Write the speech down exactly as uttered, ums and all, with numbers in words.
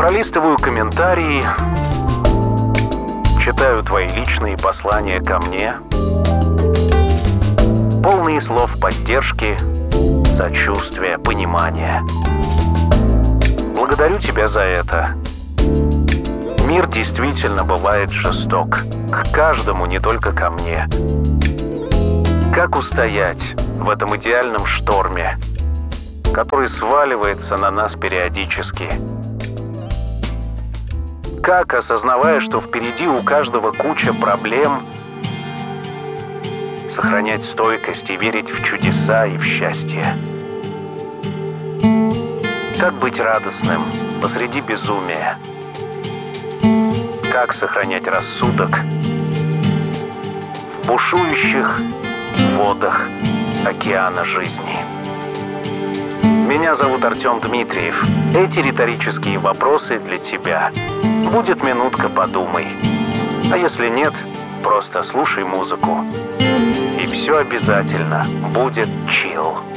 Пролистываю комментарии, читаю твои личные послания ко мне, полные слов поддержки, сочувствия, понимания. Благодарю тебя за это. Мир действительно бывает жесток. К каждому, не только ко мне. Как устоять в этом идеальном шторме, который сваливается на нас периодически? Как, осознавая, что впереди у каждого куча проблем, сохранять стойкость и верить в чудеса и в счастье? Как быть радостным посреди безумия? Как сохранять рассудок в бушующих водах океана жизни? Меня зовут Артем Дмитриев. Эти риторические вопросы для тебя. Будет минутка, подумай. А если нет, просто слушай музыку. И все обязательно будет чил.